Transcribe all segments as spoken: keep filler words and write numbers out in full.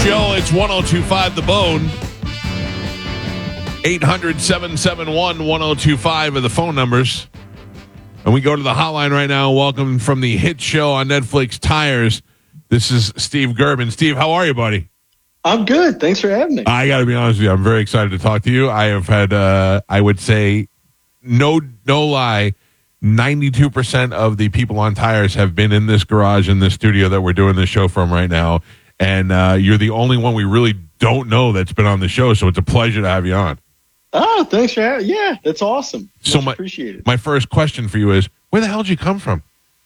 Show. It's one oh two point five The Bone. eight hundred, seven seven one, one oh two five are the phone numbers. And we go to the hotline right now. Welcome from the hit show on Netflix, Tires. This is Steve Gerben. Steve, how are you, buddy? I'm good. Thanks for having me. I got to be honest with you. I'm very excited to talk to you. I have had, uh, I would say, no, no lie, ninety-two percent of the people on Tires have been in this garage, in this studio that we're doing this show from right now. And uh, you're the only one we really don't know that's been on the show, so it's a pleasure to have you on. Oh, thanks for having me. Yeah, that's awesome. Much so my, appreciated. My first question for you is, where the hell did you come from?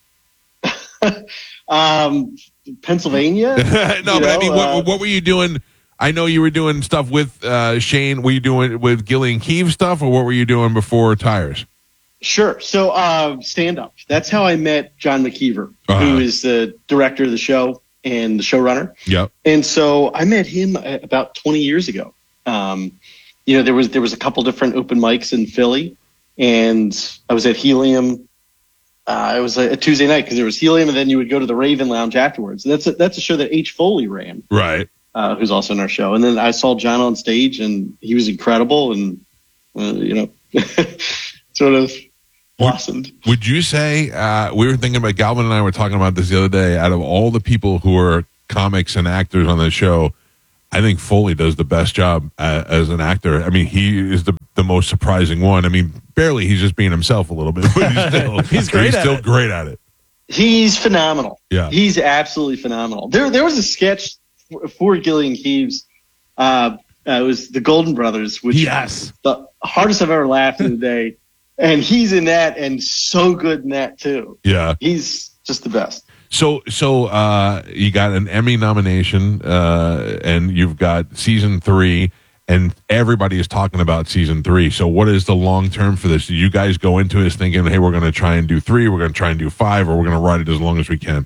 um, Pennsylvania? no, you but know, I mean, uh, what, what were you doing? I know you were doing stuff with uh, Shane. Were you doing with Gillian Keefe stuff, or what were you doing before Tires? Sure. So uh, stand-up. That's how I met John McKeever, uh-huh. who is the director of the show and the showrunner. Yep. And so I met him about twenty years ago. Um, you know, there was there was a couple different open mics in Philly, and I was at Helium. Uh, it was a, a Tuesday night because there was Helium, and then you would go to the Raven Lounge afterwards. And that's a, that's a show that H. Foley ran, right? Uh, who's also in our show. And then I saw John on stage, and he was incredible, and uh, you know, sort of blossomed. Would, would you say uh, we were thinking about Galvin and I were talking about this the other day? Out of all the people who are comics and actors on the show, I think Foley does the best job uh, as an actor. I mean, he is the the most surprising one. I mean, barely he's just being himself a little bit, but he's still he's great. He's at still it. great at it. He's phenomenal. Yeah, he's absolutely phenomenal. There there was a sketch for, for Gillian Keeves. Uh, uh, it was the Golden Brothers, which yes, was the hardest I've ever laughed in a day. And he's in that, and so good in that too. Yeah, he's just the best. So, so uh, you got an Emmy nomination, uh, and you've got season three, and everybody is talking about season three. So, what is the long term for this? Do you guys go into this thinking, "Hey, we're going to try and do three, we're going to try and do five, or we're going to ride it as long as we can"?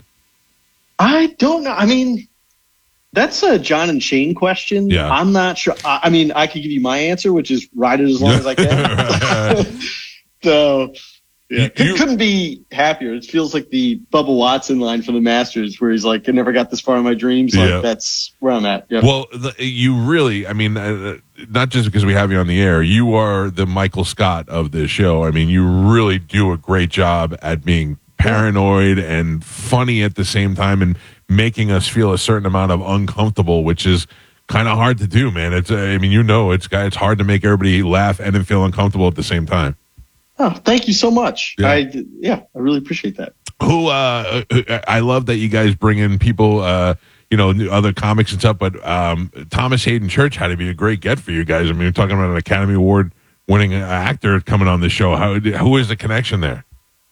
I don't know. I mean, that's a John and Shane question. Yeah. I'm not sure. I, I mean, I could give you my answer, which is ride it as long as I can. So. Yeah, You, you, couldn't be happier. It feels like the Bubba Watson line from the Masters, where he's like, "I never got this far in my dreams." Like yeah. That's where I'm at. Yep. Well, the, you really, I mean, uh, not just because we have you on the air, you are the Michael Scott of this show. I mean, you really do a great job at being paranoid and funny at the same time, and making us feel a certain amount of uncomfortable, which is kind of hard to do, man. It's, uh, I mean, you know, it's it's hard to make everybody laugh and then feel uncomfortable at the same time. Oh, thank you so much. Yeah. I yeah, I really appreciate that. Who uh, I love that you guys bring in people, uh, you know, other comics and stuff. But um, Thomas Hayden Church had to be a great get for you guys. I mean, you're talking about an Academy Award winning actor coming on the show. How who is the connection there?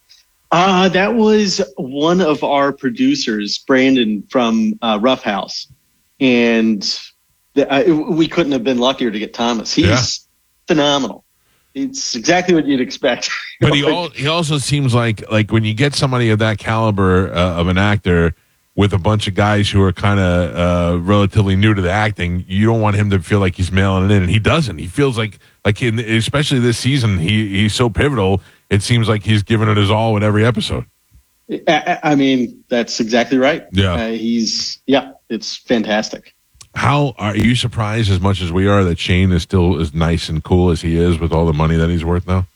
Uh, that was one of our producers, Brandon from uh, Rough House, and the, uh, we couldn't have been luckier to get Thomas. He's Yeah. phenomenal. It's exactly what you'd expect. But he al- he also seems like like when you get somebody of that caliber uh, of an actor with a bunch of guys who are kind of uh, relatively new to the acting, you don't want him to feel like he's mailing it in, and he doesn't. He feels like like in, especially this season, he he's so pivotal. It seems like he's giving it his all in every episode. I, I mean, that's exactly right. Yeah, uh, he's yeah, it's fantastic. How are you surprised as much as we are that Shane is still as nice and cool as he is with all the money that he's worth now?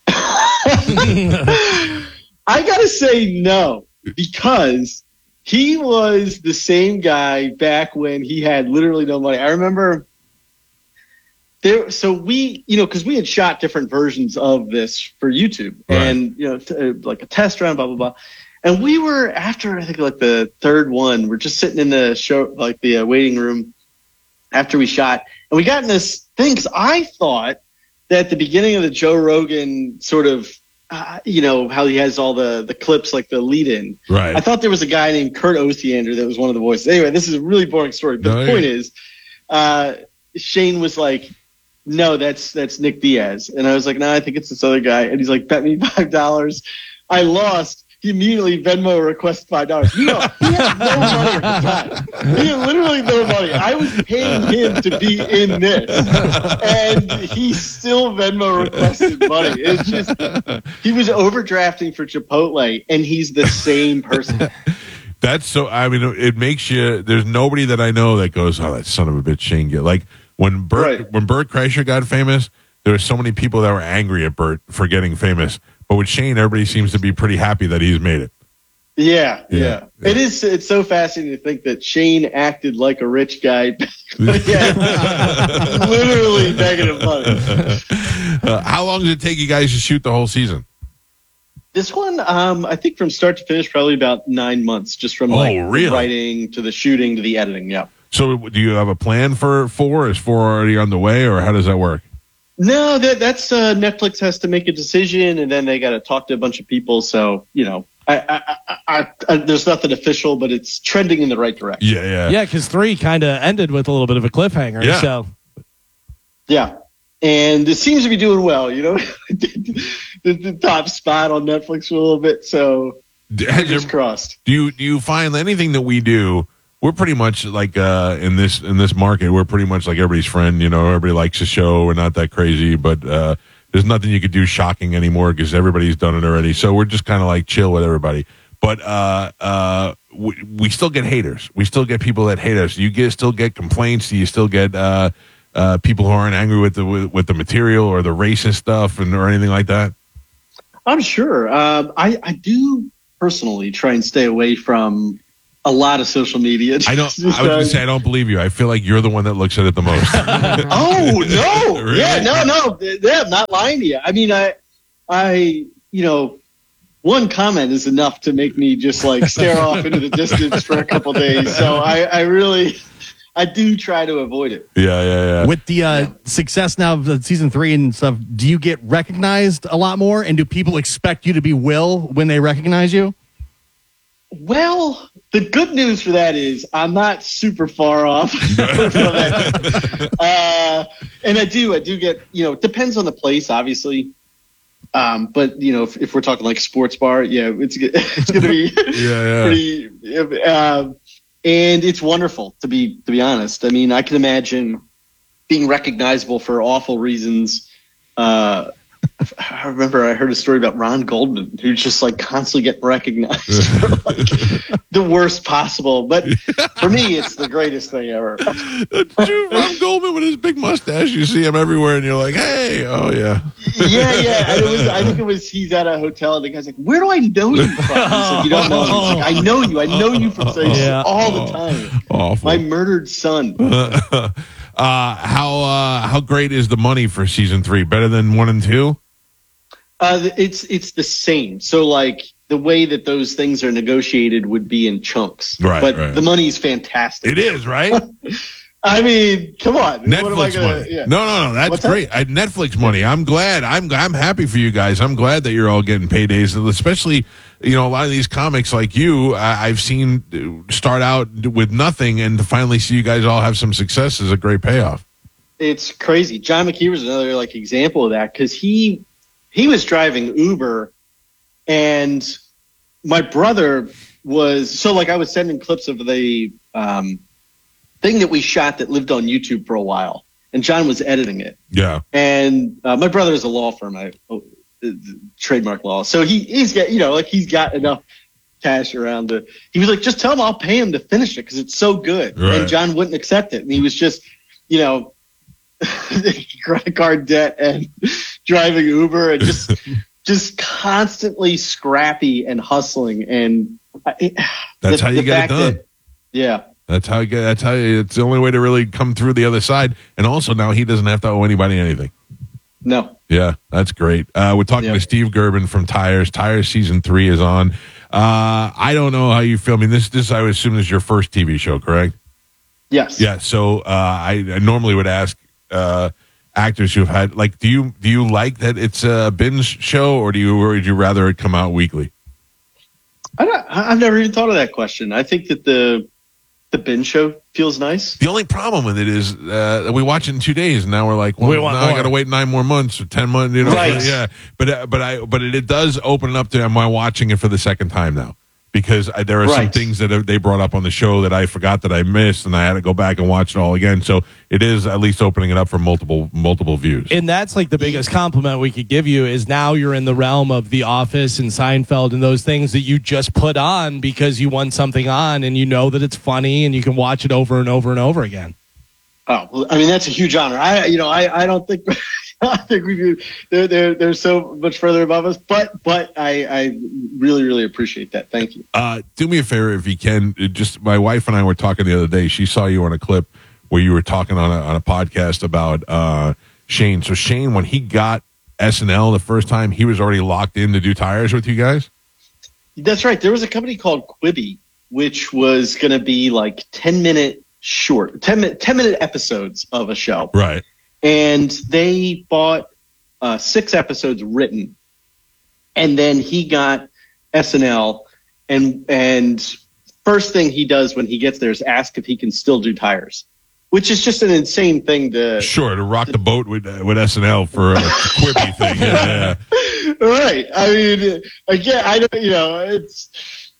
I gotta say no, because he was the same guy back when he had literally no money. I remember there. So we, you know, because we had shot different versions of this for YouTube, right. and you know, t- like a test run, blah blah blah. And we were after I think like the third one, we're just sitting in the show, like the uh, waiting room. After we shot, and we got in this thing, because I thought that at the beginning of the Joe Rogan sort of, uh, you know, how he has all the, the clips, like the lead in. Right. I thought there was a guy named Kurt Ostrander that was one of the voices. Anyway, this is a really boring story. But no, the point yeah. is, uh, Shane was like, no, that's that's Nick Diaz. And I was like, no, I think it's this other guy. And he's like, bet me five dollars. I lost. He immediately Venmo requested five dollars. You know, he had no money at the time. He had literally no money. I was paying him to be in this, and he still Venmo requested money. It's just he was overdrafting for Chipotle, and he's the same person. That's so. I mean, it makes you. There's nobody that I know that goes, "Oh, that son of a bitch, Shane." Get like when Bert Right. when Bert Kreischer got famous, there were so many people that were angry at Bert for getting famous. But with Shane, everybody seems to be pretty happy that he's made it. Yeah, Yeah, yeah, yeah. It is. It's so fascinating to think that Shane acted like a rich guy. But yeah, literally negative money. Uh, how long did it take you guys to shoot the whole season? This one, um, I think from start to finish, probably about nine months, just from Oh, like the really? writing to the shooting to the editing. Yeah. So, do you have a plan for four? Is four already on the way, or how does that work? No, that that's uh, Netflix has to make a decision, and then they got to talk to a bunch of people. So you know, I, I, I, I, I, there's nothing official, but it's trending in the right direction. Yeah, yeah, Yeah, because three kind of ended with a little bit of a cliffhanger. Yeah. So Yeah, and it seems to be doing well. You know, the, the top spot on Netflix for a little bit. So D- has fingers there- crossed. Do you do you find anything that we do? We're pretty much like uh, in this in this market. We're pretty much like everybody's friend. You know, everybody likes the show. We're not that crazy, but uh, there's nothing you could do shocking anymore because everybody's done it already. So we're just kind of like chill with everybody. But uh, uh, we, we still get haters. We still get people that hate us. You get still get complaints. Do you still get uh, uh, people who aren't angry with the with, with the material or the racist stuff and or anything like that? I'm sure. Um, I I do personally try and stay away from a lot of social media. I don't. I was going to say I don't believe you. I feel like you're the one that looks at it the most. Oh no! Really? Yeah, no, no. Yeah, I'm not lying to you. I mean, I, I, you know, one comment is enough to make me just like stare off into the distance for a couple days. So I, I really, I do try to avoid it. Yeah, yeah, yeah. with the uh, success now of the season three and stuff, do you get recognized a lot more? And do people expect you to be Will when they recognize you? Well, the good news for that is I'm not super far off from that. Uh, and I do, I do get, you know, it depends on the place, obviously. Um, but you know, if, if we're talking like sports bar, yeah, it's it's going to be Yeah, yeah. pretty, um, and it's wonderful to be to be honest. I mean, I can imagine being recognizable for awful reasons. Uh, I remember I heard a story about Ron Goldman, who's just like constantly getting recognized for like the worst possible. But for me, it's the greatest thing ever. Ron Goldman with his big mustache. You see him everywhere, and you're like, "Hey, oh yeah." Yeah, yeah. And it was, I think it was he's at a hotel, and the guy's like, "Where do I know you from?" He's like, "You don't know me." He's like, "I know you. I know you from so Yeah. all the time." Awful. My murdered son. uh, how uh, how great is the money for season three? Better than one and two? Uh, it's it's the same. So like the way that those things are negotiated would be in chunks, Right, But right. the money's fantastic. It is, right? I mean, come on. What am I Netflix gonna, money. yeah. No, no, no. That's What's that? great. I, Netflix money. I'm glad. I'm I'm happy for you guys. I'm glad that you're all getting paydays, especially you know a lot of these comics like you. I, I've seen start out with nothing, and to finally see you guys all have some success is a great payoff. It's crazy. John McKeever's another like example of that because he he was driving Uber, and my brother was so like I was sending clips of the um, thing that we shot that lived on YouTube for a while, and John was editing it. Yeah. And uh, my brother is a law firm, I oh, uh, trademark law, so he he's got you know like he's got enough cash around to. He was like, just tell him I'll pay him to finish it because it's so good, Right. and John wouldn't accept it, and he was just you know. credit card debt and driving Uber and just just constantly scrappy and hustling and I, That's the- how you the get it fact done. that- yeah, That's how you get. That's how you, it's the only way to really come through the other side. And also now he doesn't have to owe anybody anything. no, Yeah, that's great. Uh, we're talking Yeah. to Steve Gerben from Tires. Tires season three is on. Uh, I don't know how you feel. I mean, this this I would assume is your first T V show, correct? yes, Yeah. So uh, I, I normally would ask uh, actors who've had like, do you do you like that it's a binge show, or do you or would you rather it come out weekly? I don't, I've never even thought of that question. I think that the the binge show feels nice. The only problem with it is uh, we watch it in two days, and now we're like, well, We want now I more. got to wait nine more months or ten months, you know? Right. Yeah, but uh, but I but it, it does open it up to am I watching it for the second time now? because I, there are some Right. things that they brought up on the show that I forgot that I missed, and I had to go back and watch it all again. So it is at least opening it up for multiple multiple views. And that's like the biggest compliment we could give you is now you're in the realm of The Office and Seinfeld and those things that you just put on because you want something on and you know that it's funny and you can watch it over and over and over again. Oh, well, I mean, that's a huge honor. I, you know, I, I don't think, I think we do. They're, they're, they're so much further above us, but, but I, I really, really appreciate that. Thank you. Uh, do me a favor if you can. It Just my wife and I were talking the other day. She saw you on a clip where you were talking on a on a podcast about uh, Shane. So Shane, when he got S N L the first time, he was already locked in to do tires with you guys. That's right. There was a company called Quibi, which was going to be like ten minute short, ten minute, ten minute episodes of a show. Right. And they bought uh, six episodes written. And then he got S N L. And, and first thing he does when he gets there is ask if he can still do tires, which is just an insane thing to. Sure, to rock the boat with uh, with S N L for a Quibi thing. Yeah, yeah. Right. I mean, again, I don't, you know, it's.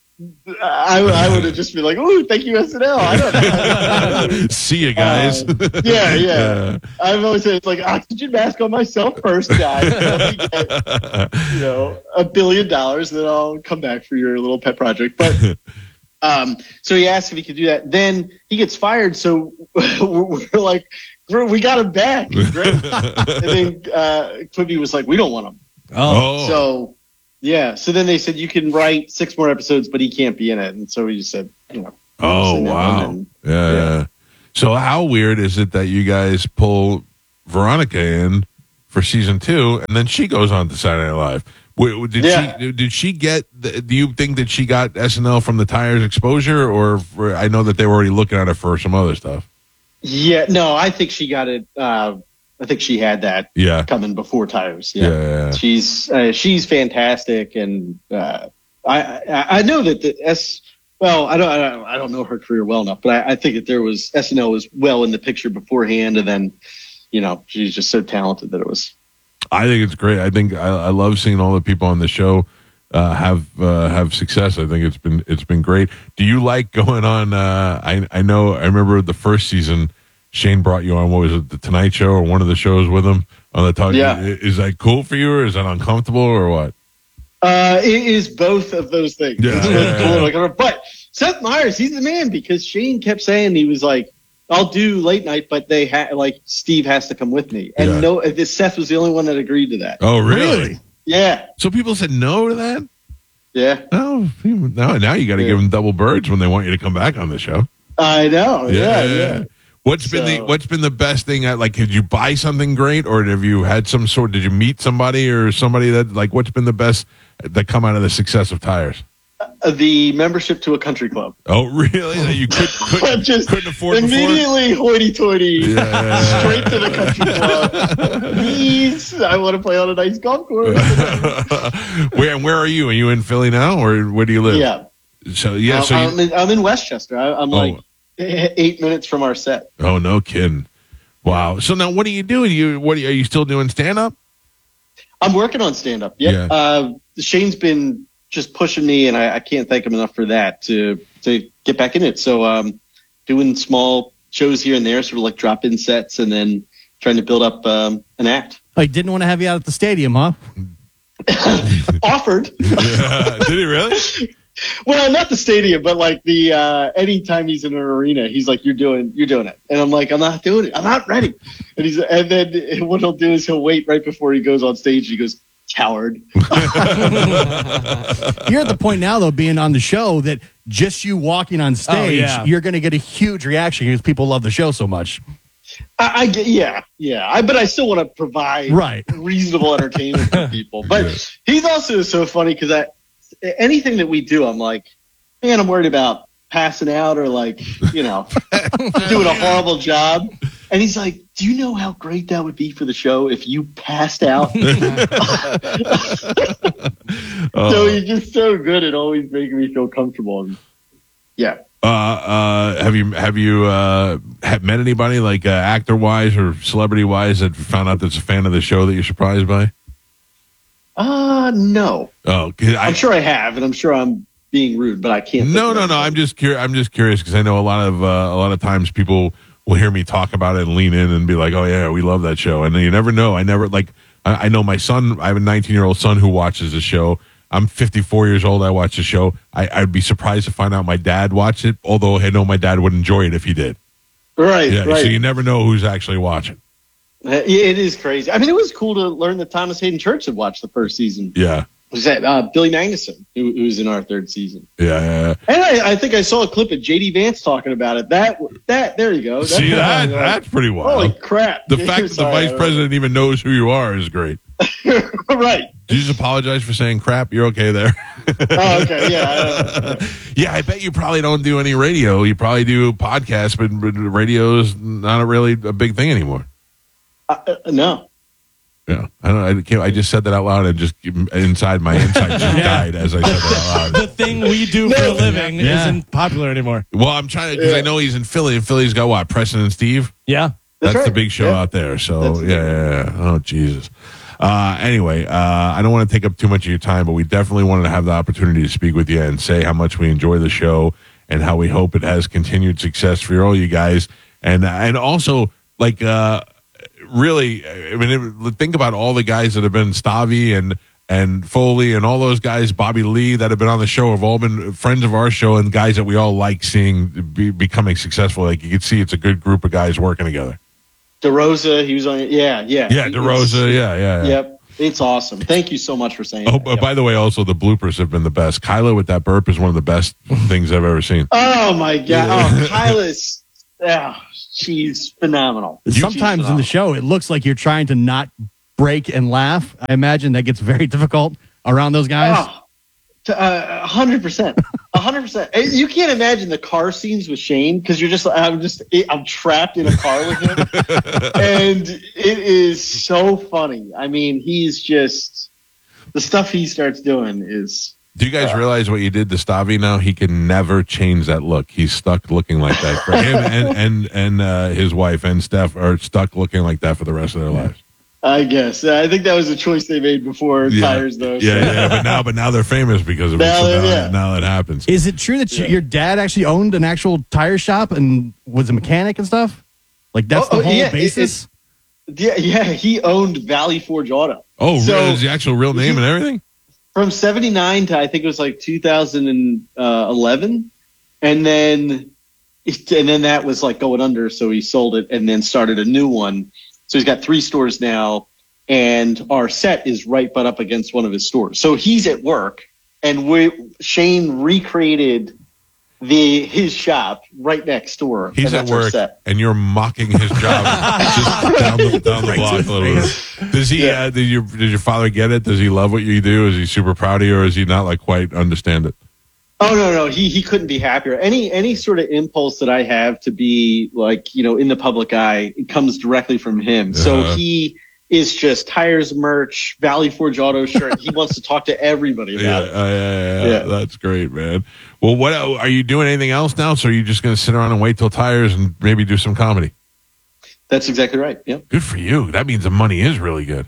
I, I would have just been like, "Ooh, thank you, S N L." I don't know. See you guys. Uh, yeah, yeah, yeah. I've always said it's like oxygen mask on myself first, guys. Let me get, you know, a billion dollars, then I'll come back for your little pet project. But um, so he asked if he could do that. Then he gets fired. So we're, we're like, we got him back. Great. And then uh, Quibi was like, we don't want him. Oh, So. Yeah, so then they said you can write six more episodes, but he can't be in it, and so we just said, you know. oh sit down wow. and- Yeah, yeah. yeah. So how weird is it that you guys pull Veronica in for season two, and then she goes on to Saturday Night Live? W- Did Yeah. she? Did she get? the- Do you think that she got S N L from the Tires exposure, or for, I know that they were already looking at her for some other stuff. Yeah, no, I think she got it. Uh, I think she had that Yeah, coming before Tires. yeah, Yeah, yeah. yeah. she's uh, she's fantastic, and uh, I, I I know that the S. Well, I don't I don't, I don't know her career well enough, but I, I think that there was S N L was well in the picture beforehand, and then you know she's just so talented that it was. I think it's great. I think I, I love seeing all the people on the show uh, have uh, have success. I think it's been it's been great. Do you like going on? Uh, I I know I remember the first season. Shane brought you on. What was it? The Tonight Show or one of the shows with him on the talk. Yeah. Is that cool for you, or is that uncomfortable, or what? Uh, it is both of those things. Yeah, It's both yeah, cool and yeah. uncomfortable. But Seth Meyers, he's the man because Shane kept saying he was like, "I'll do late night, but they ha- like Steve has to come with me." And Yeah. no, this Seth was the only one that agreed to that. Oh, really? Yeah, So people said no to that. yeah, Oh, now now you got to Yeah. give them double birds when they want you to come back on the show. I know. Yeah, yeah. What's been the So- What's been the best thing? At, like, did you buy something great, or have you had some sort? Did you meet somebody or somebody that like? What's been the best that come out of the success of Tires? Uh, the membership to a country club. Oh, really? That you could, couldn't, Just couldn't afford before? immediately hoity-toity, Yeah. straight to the country club. Please, I want to play on a nice golf course. where and where are you? Are you in Philly now, or where do you live? Yeah, So yeah. I'm, So you, I'm, in, I'm in Westchester. I, I'm Oh. like eight minutes from our set. oh, no kidding. Wow. So now, what are you doing? You what are you, are you still doing stand up? I'm working on stand up. Yep. Yeah. Uh, Shane's been just pushing me, and I, I can't thank him enough for that to to get back in it. So um, doing small shows here and there, sort of like drop in sets, and then trying to build up um, an act. I didn't want to have you out at the stadium, huh? Offered. Did he really? Well, not the stadium, but like the uh, anytime he's in an arena, he's like, "You're doing, you're doing it," and I'm like, "I'm not doing it. I'm not ready." And he's, and then what he'll do is he'll wait right before he goes on stage. He goes, "Coward." You're at the point now, though, being on the show, that just you walking on stage, yeah. you're going to get a huge reaction because people love the show so much. I, I get, yeah, yeah. I, but I still want to provide Right. reasonable entertainment for people. But he's also so funny because I, anything that we do, I'm like, man, I'm worried about passing out or like, you know, doing a horrible job. And he's like, do you know how great that would be for the show if you passed out? So he's just so good at always making me feel comfortable. And yeah. Uh, uh, have you have you uh, have met anybody like uh, actor wise or celebrity wise that found out that's a fan of the show that you're surprised by? Uh, no. Oh, 'cause I, I'm sure I have, and I'm sure I'm being rude, but I can't. think No, of no, no. anything. I'm just curious. I'm just curious because I know a lot of uh, a lot of times people will hear me talk about it and lean in and be like, "Oh yeah, we love that show." And you never know. I never like. I, I know my son. I have a nineteen year old son who watches the show. I'm fifty-four years old. I watch the show. I, I'd be surprised to find out my dad watched it. Although I know my dad would enjoy it if he did. Right, Yeah. right. So you never know who's actually watching. Uh, yeah, it is crazy. I mean, it was cool to learn that Thomas Hayden Church had watched the first season. Yeah. Was that uh, Billy Magnuson, who, who was in our third season? Yeah. yeah, yeah. And I, I think I saw a clip of J D Vance talking about it. That that there you go. That's See that? like, That's pretty wild. holy crap! The fact that the Sorry, vice I don't- president even knows who you are is great. right. Did you just apologize for saying crap? You're okay there. Oh, okay. Yeah. Uh, Yeah, I bet you probably don't do any radio. You probably do podcasts, but but radio's not a really a big thing anymore. uh, no. Yeah, I don't. I, can't, I just said that out loud and just inside my inside just died as I said that out The loud. thing we do for a living Yeah. isn't popular anymore. Well, I'm trying to because I Yeah. know he's in Philly, and Philly's got what Preston and Steve. Yeah. That's, That's the right. big show Yeah. out there. So That's yeah, the- yeah, yeah. Oh Jesus. Uh, anyway, uh, I don't want to take up too much of your time, but we definitely wanted to have the opportunity to speak with you and say how much we enjoy the show and how we hope it has continued success for all you guys, and and also like uh, really, I mean, it, think about all the guys that have been Stavi and. And Foley and all those guys, Bobby Lee, that have been on the show, have all been friends of our show and guys that we all like seeing be, becoming successful. Like you can see, it's a good group of guys working together. DeRosa, he was on. Yeah, yeah. Yeah, He DeRosa. was- Yeah, yeah. yeah. Yep. It's awesome. Thank you so much for saying Oh, that. but Yep. by the way, also the bloopers have been the best. Kylo with that burp is one of the best things I've ever seen. Oh my god! Oh, Kyla's, oh, she's phenomenal. She's Sometimes in the phenomenal. show, it looks like you're trying to not break and laugh. I imagine that gets very difficult around those guys. Oh, to, uh, a hundred percent, a hundred percent. And You can't imagine the car scenes with Shane because you're just, I'm just, I'm trapped in a car with him, and it is so funny. I mean, he's just the stuff he starts doing is. Do you guys realize what you did to Stavi now? He can never change that look. He's stuck looking like that. For him and and, and uh, his wife and Steph are stuck looking like that for the rest of their lives. I guess I think that was a choice they made before Yeah. tires, though. so- Yeah, yeah, but now, but now they're famous because of it. Now So they're- now, yeah. now it happens. Is it true that you- Yeah. your dad actually owned an actual tire shop and was a mechanic and stuff? Like that's Oh, the oh, whole yeah, it- basis? Yeah, yeah. He owned Valley Forge Auto. Oh, So- really? Is the actual real name and everything? From seventy-nine to I think it was like two thousand eleven, and then and then that was like going under, so he sold it and then started a new one. So he's got three stores now, and our set is right butt up against one of his stores. So he's at work, and we Shane recreated the his shop right next door. He's and at that's our work, set. and you're mocking his job just down the, down the Right to block a his little bit. Does he? Yeah. Uh, did your Did your father get it? Does he love what you do? Is he super proud of you, or is he not like quite understand it? Oh no, no, he he couldn't be happier. Any any sort of impulse that I have to be like, you know, in the public eye, it comes directly from him. So Uh-huh. he is just tires merch, Valley Forge Auto shirt. He wants to talk to everybody Yeah, about uh, it. yeah, yeah, yeah. Yeah. That's great, man. Well, what are you doing? Anything else now? So are you just going to sit around and wait till tires and maybe do some comedy? That's exactly right. Yep. Good for you. That means the money is really good.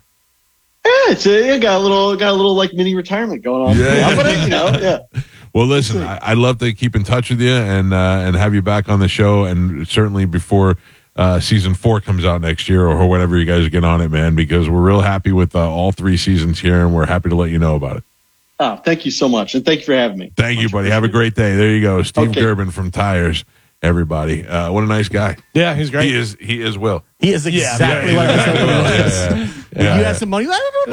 Yeah, it's a, it got a little got a little like mini retirement going on. Yeah, yeah. But it, you know, yeah. Well, listen, I, I'd love to keep in touch with you and uh, and have you back on the show, and certainly before uh, season four comes out next year or whenever you guys get on it, man, because we're real happy with uh, all three seasons here, and we're happy to let you know about it. Oh, thank you so much, and thank you for having me. Thank you, Much buddy. Have a great day. There you go, Steve Okay. Gerben from Tires. Everybody, uh, what a nice guy. Yeah, he's great. He is. He is. Will. He is Yeah, exactly yeah, what I exactly said. what- he yeah, was. yeah, If yeah. you have some money, I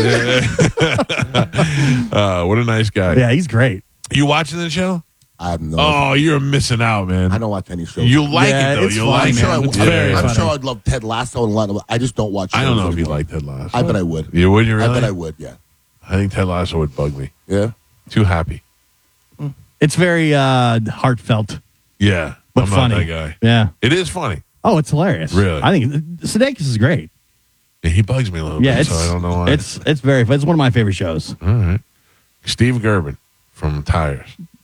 don't know. uh, what a nice guy. Yeah, he's great. You watching the show? I have no. Oh, you're missing out, man. I don't watch any shows. You like Yeah, it though. it's You fun, like I'm it. sure, I, It's I'm, very I'm funny. sure I'd love Ted Lasso and a lot of. I just don't watch. I don't shows know if you anymore. like Ted Lasso. I bet I would. You would you really? I bet I would. Yeah. I think Ted Lasso would bug me. Yeah. Too happy. It's very uh, heartfelt, Yeah, but I'm funny. not that guy. Yeah. It is funny. Oh, it's hilarious. Really? I think Sudeikis is great. Yeah, he bugs me a little Yeah, bit, it's so I don't know why. it's it's very. It's one of my favorite shows. all right. Steve Gerben from Tires.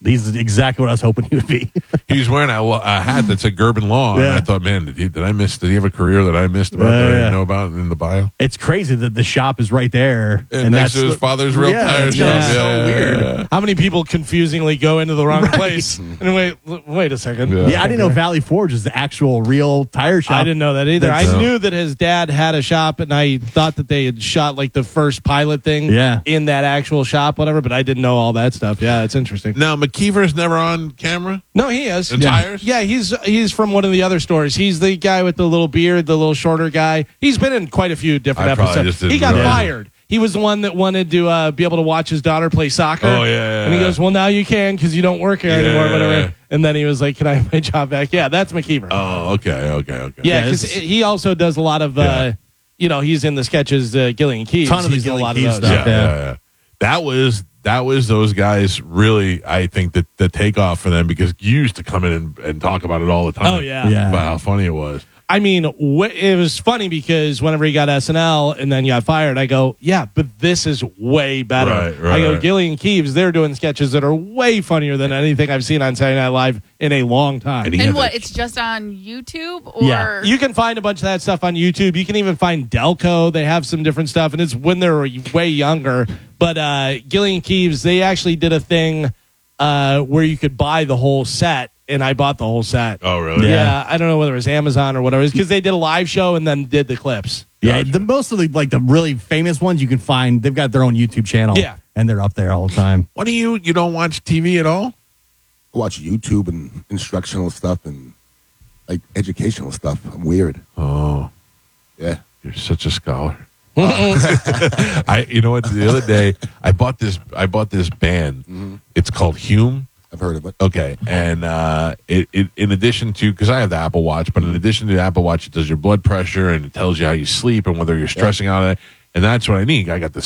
He's exactly what I was hoping he would be. He was wearing a, a hat that said Gerben Law, and Yeah. I thought, man, did he, did I miss? Did he have a career that I missed about Yeah, that I yeah. didn't know about in the bio? It's crazy that the shop is right there, And, next to his father's real yeah, tire it's shop. just so Yeah, weird. yeah, yeah. How many people confusingly go into the wrong Right. place? And wait, l- wait a second. Yeah. Yeah, I didn't know Valley Forge is the actual real tire shop. I didn't know that either. I No. knew that his dad had a shop, and I thought that they had shot like the first pilot thing Yeah. in that actual shop, whatever. But I didn't know all that stuff. Yeah, it's interesting. Now McKeever's never on camera. No, he is. And yeah. tires? Yeah, he's he's from one of the other stores. He's the guy with the little beard, the little shorter guy. He's been in quite a few different I probably episodes. just didn't He got realize it. fired. He was the one that wanted to uh, be able to watch his daughter play soccer. Oh, yeah, yeah, And he yeah. goes, "Well, now you can because you don't work here Yeah, anymore, yeah, whatever." yeah. And then he was like, "Can I have my job back?" Yeah, that's McKeever. Oh, okay, okay, okay. yeah, Yeah, because it's- he also does a lot of, uh, Yeah. you know, he's in the sketches, uh, Gillian Keys. Ton of the He's in a Gillian lot Keys of those. stuff. yeah, Yeah. yeah, yeah. That was that was those guys really. I think that the takeoff for them because you used to come in and, and talk about it all the time. Oh, yeah. Yeah. about how funny it was. I mean, wh- it was funny because whenever he got S N L and then he got fired, I go, yeah, but this is way better. Right, right, I go, right. Gillian Keeves, they're doing sketches that are way funnier than anything I've seen on Saturday Night Live in a long time. And he And had what? that- It's just on YouTube, or Yeah. You can find a bunch of that stuff on YouTube. You can even find Delco. They have some different stuff, and it's when they were way younger. But uh, Gillian Keeves, they actually did a thing uh, where you could buy the whole set, and I bought the whole set. Oh, really? Yeah. Yeah, I don't know whether it was Amazon or whatever. It's because they did a live show and then did the clips. Yeah, the most of the like the really famous ones you can find. They've got their own YouTube channel. Yeah. and they're up there all the time. What do you? You don't watch T V at all? I watch YouTube and instructional stuff and like educational stuff. I'm weird. Oh, Yeah. you're such a scholar. I, you know what? The other day, I bought this. I bought this band. It's called Hume. I've heard of it. Okay, and uh, it, it in addition to because I have the Apple Watch, but in addition to the Apple Watch, it does your blood pressure and it tells you how you sleep and whether you're stressing out. Of it. And that's what I need. I got the